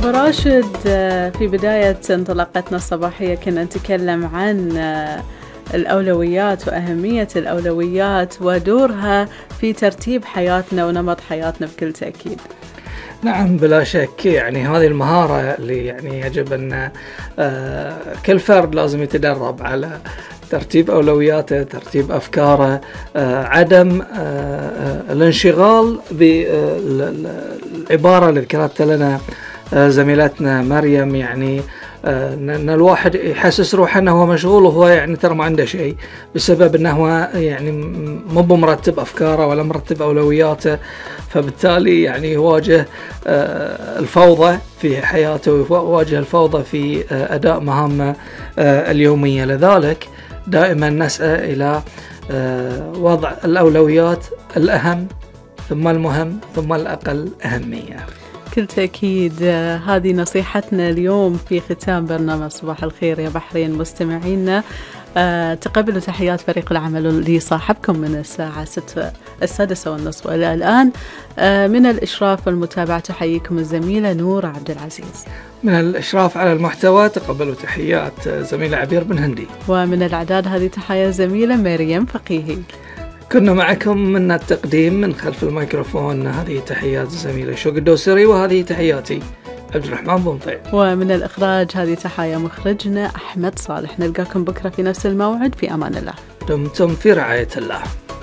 أبو راشد، في بداية انطلاقتنا الصباحية كنا نتكلم عن الأولويات وأهمية الأولويات ودورها في ترتيب حياتنا ونمط حياتنا بكل تأكيد. نعم بلا شك، يعني هذه المهارة اللي يعني يجب أن كل فرد لازم يتدرب على ترتيب أولوياته، ترتيب أفكاره، عدم الانشغال بالعبارة اللي ذكرت لنا زميلتنا مريم، يعني ان الواحد يحسس روحه انه هو مشغول وهو يعني ترى ما عنده شيء، بسبب انه هو يعني مو بمرتب افكاره ولا مرتب اولوياته، فبالتالي يعني يواجه الفوضى في حياته ويواجه الفوضى في اداء مهامه اليوميه. لذلك دائما نسعى الى وضع الاولويات الاهم ثم المهم ثم الاقل اهميه. بكل تأكيد هذه نصيحتنا اليوم في ختام برنامج صباح الخير يا بحرين. مستمعينا، تقبلوا تحيات فريق العمل اللي صاحبكم من الساعة 6:30 وإلى الآن. من الإشراف والمتابعة تحييكم الزميلة نور عبد العزيز. من الإشراف على المحتوى تقبلوا تحيات زميلة عبير بن هندي. ومن الإعداد هذه تحية زميلة مريم فقيهي. كنا معكم من التقديم من خلف الميكروفون. هذه تحيات الزميلة شوق الدوسري، وهذه تحياتي عبد الرحمن بمطيع. ومن الإخراج هذه تحية مخرجنا أحمد صالح. نلقاكم بكرة في نفس الموعد، في أمان الله. دمتم في رعاية الله.